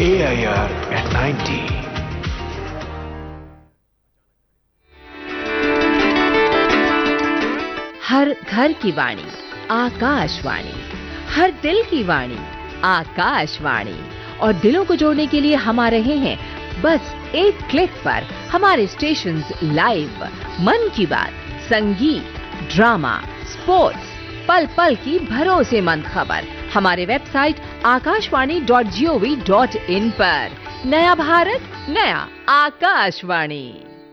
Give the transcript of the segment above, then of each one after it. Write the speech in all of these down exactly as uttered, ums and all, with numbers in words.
A I R at ninety. हर घर की वाणी आकाशवाणी, हर दिल की वाणी आकाशवाणी। और दिलों को जोड़ने के लिए हम आ रहे हैं बस एक क्लिक पर। हमारे स्टेशंस लाइव, मन की बात, संगीत, ड्रामा, स्पोर्ट्स, पल पल की भरोसेमंद खबर हमारे website Akashvani dot G O V dot in पर। नया भारत, नया आकाशवाणी।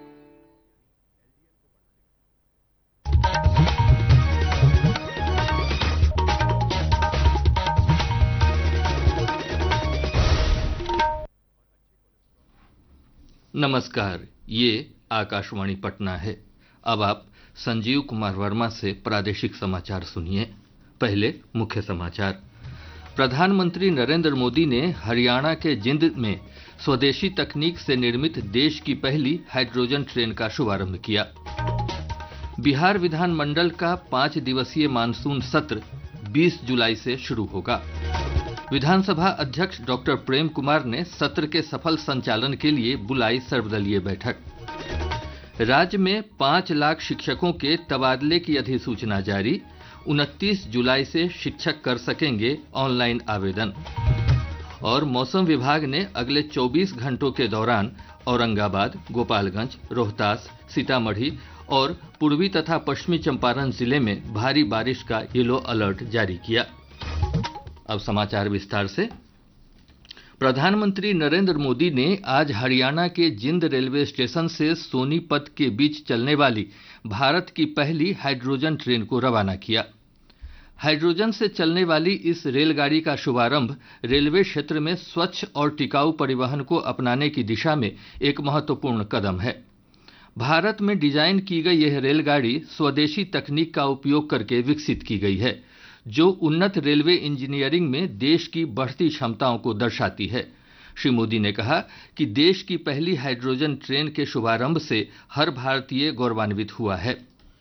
नमस्कार, ये आकाशवाणी पटना है। अब आप संजीव कुमार वर्मा से प्रादेशिक समाचार सुनिए। पहले मुख्य समाचार। प्रधानमंत्री नरेंद्र मोदी ने हरियाणा के जिंद में स्वदेशी तकनीक से निर्मित देश की पहली हाइड्रोजन ट्रेन का शुभारंभ किया। बिहार विधानमंडल का पांच दिवसीय मानसून सत्र बीस जुलाई से शुरू होगा। विधानसभा अध्यक्ष डॉक्टर प्रेम कुमार ने सत्र के सफल संचालन के लिए बुलाई सर्वदलीय बैठक। राज्य में पांच लाख शिक्षकों के तबादले की अधिसूचना जारी। उनतीस जुलाई से शिक्षक कर सकेंगे ऑनलाइन आवेदन। और मौसम विभाग ने अगले चौबीस घंटों के दौरान औरंगाबाद, गोपालगंज, रोहतास, सीतामढ़ी और पूर्वी तथा पश्चिमी चंपारण जिले में भारी बारिश का येलो अलर्ट जारी किया। अब समाचार विस्तार से। प्रधानमंत्री नरेंद्र मोदी ने आज हरियाणा के जिंद रेलवे स्टेशन से सोनीपत के बीच चलने वाली भारत की पहली हाइड्रोजन ट्रेन को रवाना किया। हाइड्रोजन से चलने वाली इस रेलगाड़ी का शुभारंभ रेलवे क्षेत्र में स्वच्छ और टिकाऊ परिवहन को अपनाने की दिशा में एक महत्वपूर्ण कदम है। भारत में डिजाइन की गई यह रेलगाड़ी स्वदेशी तकनीक का उपयोग करके विकसित की गई है, जो उन्नत रेलवे इंजीनियरिंग में देश की बढ़ती क्षमताओं को दर्शाती है। श्री मोदी ने कहा कि देश की पहली हाइड्रोजन ट्रेन के शुभारंभ से हर भारतीय गौरवान्वित हुआ है।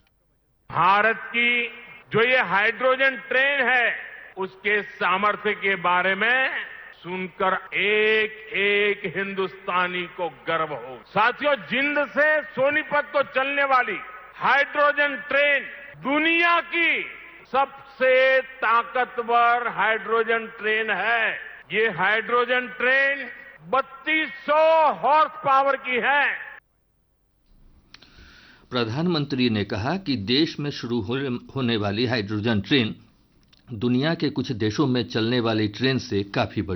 भारत की जो ये हाइड्रोजन ट्रेन है, उसके सामर्थ्य के बारे में सुनकर एक एक हिंदुस्तानी को गर्व हो। साथियों, जिंद से सोनीपत को चलने वाली हाइड्रोजन ट्रेन दुनिया की सबसे ताकतवर हाइड्रोजन ट्रेन है। ये हाइड्रोजन ट्रेन बत्तीस सौ हॉर्स पावर की है। प्रधानमंत्री ने कहा कि देश में शुरू होने वाली हाइड्रोजन ट्रेन दुनिया के कुछ देशों में चलने वाली ट्रेन से काफी बड़ी